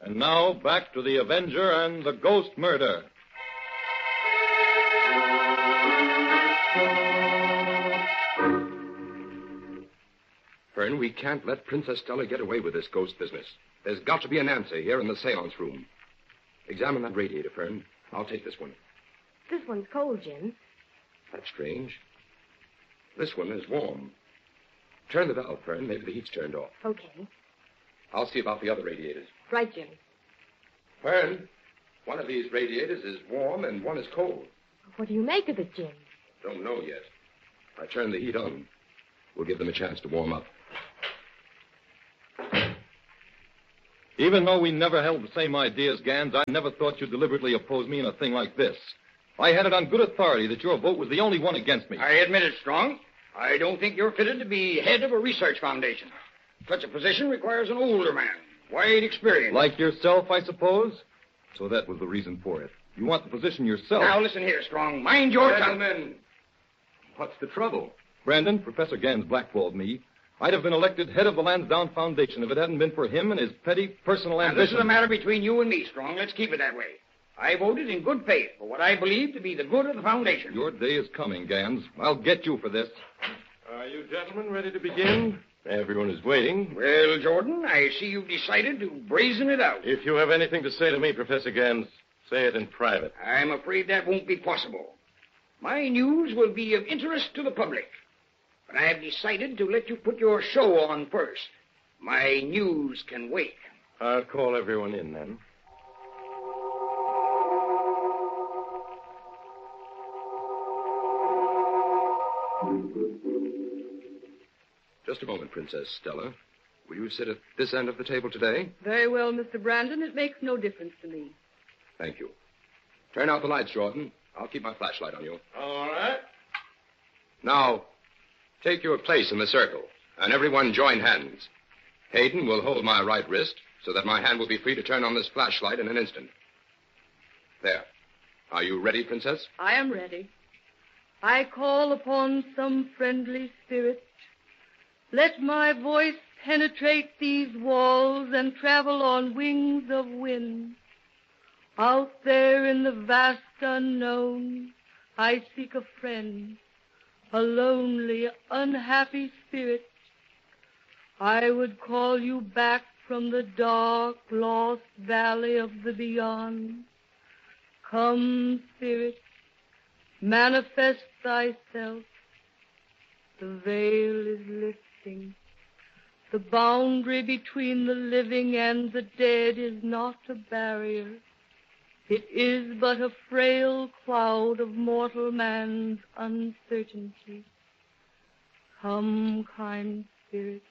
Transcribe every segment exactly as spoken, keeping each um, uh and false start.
And now, back to the Avenger and the Ghost Murder. Fern, we can't let Princess Stella get away with this ghost business. There's got to be an answer here in the seance room. Examine that radiator, Fern. I'll take this one. This one's cold, Jim. That's strange. This one is warm. Turn the valve, Fern. Maybe the heat's turned off. Okay. I'll see about the other radiators. Right, Jim. Fern, one of these radiators is warm and one is cold. What do you make of it, Jim? Don't know yet. I turned the heat on. We'll give them a chance to warm up. Even though we never held the same ideas, Gans, I never thought you'd deliberately oppose me in a thing like this. I had it on good authority that your vote was the only one against me. I admit it, Strong. I don't think you're fitted to be head of a research foundation. Such a position requires an older man, wide experience. Like yourself, I suppose? So that was the reason for it. You want the position yourself. Now, listen here, Strong. Mind your tongue. Gentlemen, what's the trouble? Brandon, Professor Gans blackballed me. I'd have been elected head of the Lansdowne Foundation if it hadn't been for him and his petty personal Now, ambition. this is a matter between you and me, Strong. Let's keep it that way. I voted in good faith for what I believe to be the good of the foundation. Your day is coming, Gans. I'll get you for this. Are you gentlemen ready to begin? Everyone is waiting. Well, Jordan, I see you've decided to brazen it out. If you have anything to say to me, Professor Gans, say it in private. I'm afraid that won't be possible. My news will be of interest to the public. But I have decided to let you put your show on first. My news can wait. I'll call everyone in then. Just a moment, Princess Stella. Will you sit at this end of the table today? Very well, Mister Brandon. It makes no difference to me. Thank you. Turn out the lights, Jordan. I'll keep my flashlight on you. All right. Now, take your place in the circle, and everyone join hands. Hayden will hold my right wrist so that my hand will be free to turn on this flashlight in an instant. There. Are you ready, Princess? I am ready. I call upon some friendly spirit. Let my voice penetrate these walls and travel on wings of wind. Out there in the vast unknown, I seek a friend, a lonely, unhappy spirit. I would call you back from the dark, lost valley of the beyond. Come, spirit, manifest thyself. The veil is lifting. The boundary between the living and the dead is not a barrier. It is but a frail cloud of mortal man's uncertainty. Come, kind spirit,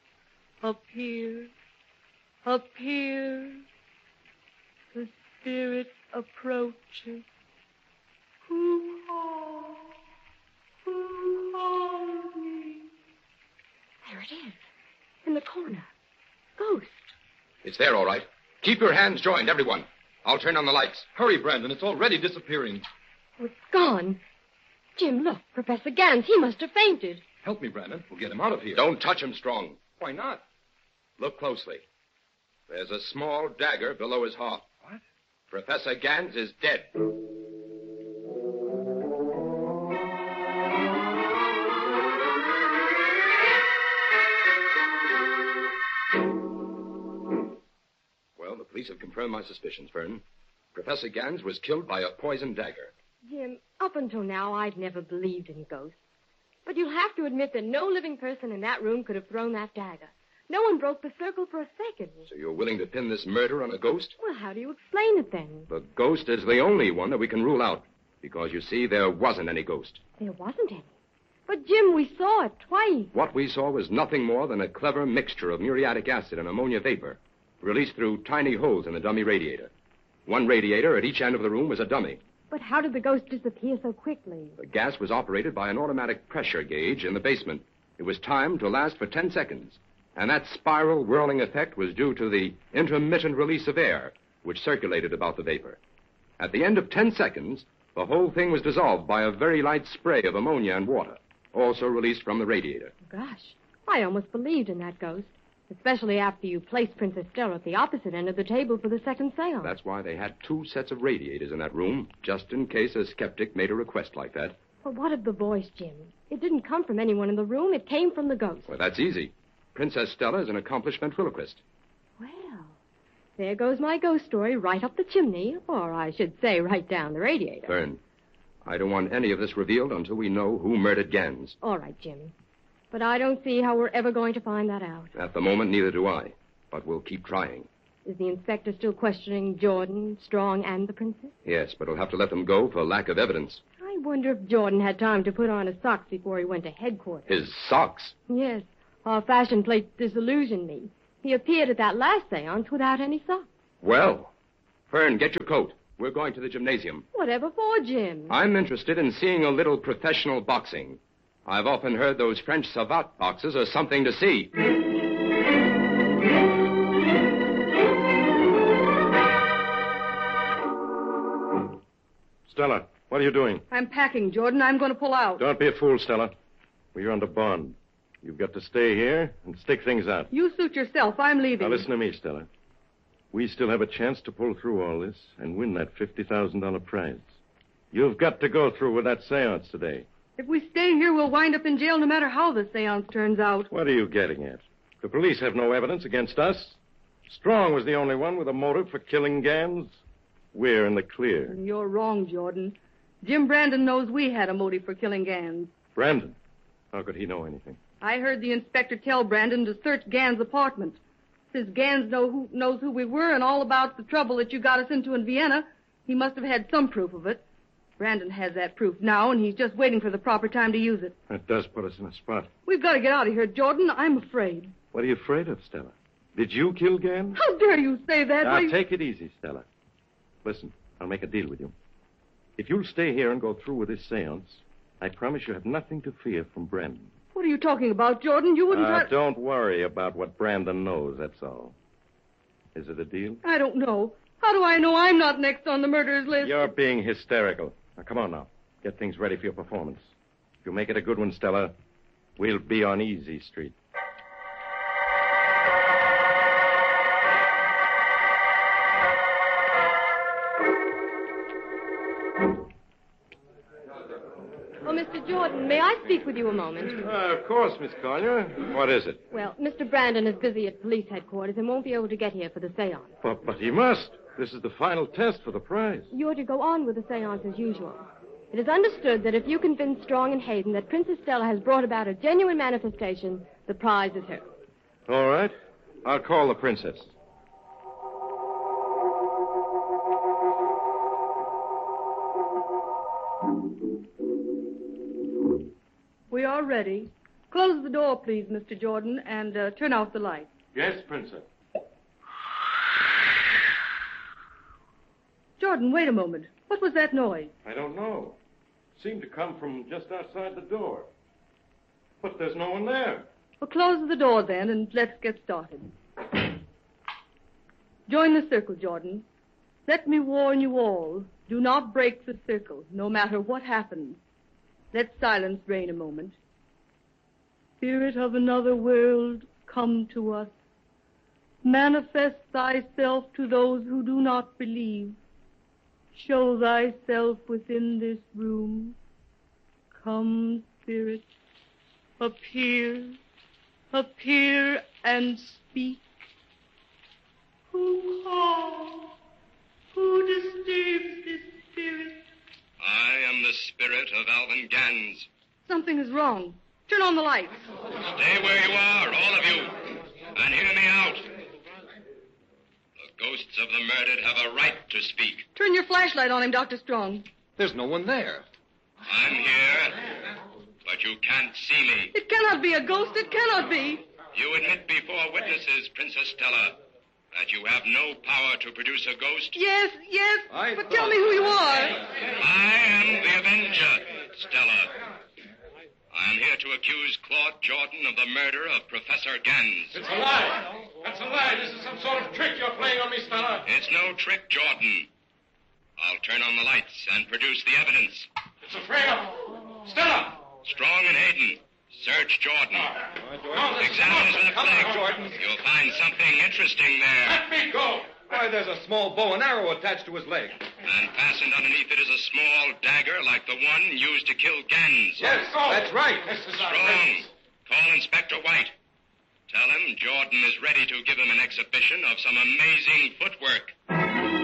appear, appear. The spirit approaches. Who are, who are we? There it is, in the corner. Ghost. It's there, all right. Keep your hands joined, everyone. I'll turn on the lights. Hurry, Brandon. It's already disappearing. Oh, it's gone. Jim, look. Professor Gans, he must have fainted. Help me, Brandon. We'll get him out of here. Don't touch him, Strong. Why not? Look closely. There's a small dagger below his heart. What? Professor Gans is dead. Well, the police have confirmed my suspicions, Fern. Professor Gans was killed by a poisoned dagger. Jim, up until now, I've never believed in ghosts. But you'll have to admit that no living person in that room could have thrown that dagger. No one broke the circle for a second. So you're willing to pin this murder on a ghost? Well, how do you explain it then? The ghost is the only one that we can rule out. Because, you see, there wasn't any ghost. There wasn't any. But, Jim, we saw it twice. What we saw was nothing more than a clever mixture of muriatic acid and ammonia vapor, released through tiny holes in the dummy radiator. One radiator at each end of the room was a dummy. But how did the ghost disappear so quickly? The gas was operated by an automatic pressure gauge in the basement. It was timed to last for ten seconds. And that spiral whirling effect was due to the intermittent release of air, which circulated about the vapor. At the end of ten seconds, the whole thing was dissolved by a very light spray of ammonia and water, also released from the radiator. Gosh, I almost believed in that ghost. especially after you placed Princess Stella at the opposite end of the table for the second seance. That's why they had two sets of radiators in that room, just in case a skeptic made a request like that. But what of the voice, Jim? It didn't come from anyone in the room. It came from the ghost. Well, that's easy. Princess Stella is an accomplished ventriloquist. Well, there goes my ghost story right up the chimney, or I should say right down the radiator. Fern, I don't want any of this revealed until we know who murdered Gans. All right, Jim. But I don't see how we're ever going to find that out. At the moment, neither do I. But we'll keep trying. Is the inspector still questioning Jordan, Strong, and the princess? Yes, but he'll have to let them go for lack of evidence. I wonder if Jordan had time to put on his socks before he went to headquarters. His socks? Yes. Our fashion plate disillusioned me. He appeared at that last seance without any socks. Well, Fern, get your coat. We're going to the gymnasium. Whatever for, Jim? I'm interested in seeing a little professional boxing. I've often heard those French savate boxes are something to see. Stella, what are you doing? I'm packing, Jordan. I'm going to pull out. Don't be a fool, Stella. We're under bond. You've got to stay here and stick things out. You suit yourself. I'm leaving. Now, listen to me, Stella. We still have a chance to pull through all this and win that fifty thousand dollars prize. You've got to go through with that seance today. If we stay here, we'll wind up in jail no matter how the seance turns out. What are you getting at? The police have no evidence against us. Strong was the only one with a motive for killing Gans. We're in the clear. You're wrong, Jordan. Jim Brandon knows we had a motive for killing Gans. Brandon? How could he know anything? I heard the inspector tell Brandon to search Gans' apartment. Since Gans know who, knows who we were and all about the trouble that you got us into in Vienna, he must have had some proof of it. Brandon has that proof now, and he's just waiting for the proper time to use it. That does put us in a spot. We've got to get out of here, Jordan. I'm afraid. What are you afraid of, Stella? Did you kill Gans? How dare you say that? Now, Why... take it easy, Stella. Listen, I'll make a deal with you. If you'll stay here and go through with this seance, I promise you have nothing to fear from Brandon. What are you talking about, Jordan? You wouldn't... Uh, try... Don't worry about what Brandon knows, that's all. Is it a deal? I don't know. How do I know I'm not next on the murderers list? You're being hysterical. Now, come on now. Get things ready for your performance. If you make it a good one, Stella, we'll be on Easy Street. Oh, Mister Jordan, may I speak with you a moment? Uh, of course, Miss Collier. What is it? Well, Mister Brandon is busy at police headquarters and won't be able to get here for the seance. But, but he must. This is the final test for the prize. You're to go on with the seance as usual. It is understood that if you convince Strong and Hayden that Princess Stella has brought about a genuine manifestation, the prize is hers. All right. I'll call the princess. We are ready. Close the door, please, Mister Jordan, and uh, turn out the light. Yes, princess. Jordan, wait a moment. What was that noise? I don't know. It seemed to come from just outside the door. But there's no one there. Well, close the door then, and let's get started. Join the circle, Jordan. Let me warn you all. Do not break the circle, no matter what happens. Let silence reign a moment. Spirit of another world, come to us. Manifest thyself to those who do not believe. Show thyself within this room. Come, Spirit, appear, appear and speak. Who calls? Who disturbs this spirit? I am the spirit of Alvin Gans. Something is wrong. Turn on the lights. Stay where you are, all of you, and hear me out. The ghosts of the murdered have a right to speak. Turn your flashlight on him, Doctor Strong. There's no one there. I'm here, but you can't see me. It cannot be a ghost. It cannot be. You admit before witnesses, Princess Stella, that you have no power to produce a ghost? Yes, yes, I but thought- tell me who you are. I am the Avenger, Stella. I am here to accuse Claude Jordan of the murder of Professor Gans. It's a lie. That's a lie. This is some sort of trick you're playing on me, Stella. It's no trick, Jordan. I'll turn on the lights and produce the evidence. It's a frame. Stella! Strong and Hayden, Search Jordan. All right, Jordan. Examine his left Come leg. on, Jordan. You'll find something interesting there. Let me go. Why, there's a small bow and arrow attached to his leg. And fastened underneath it is a small dagger like the one used to kill Gans. Yes, that's right. Strong. Call Inspector White. Tell him Jordan is ready to give him an exhibition of some amazing footwork.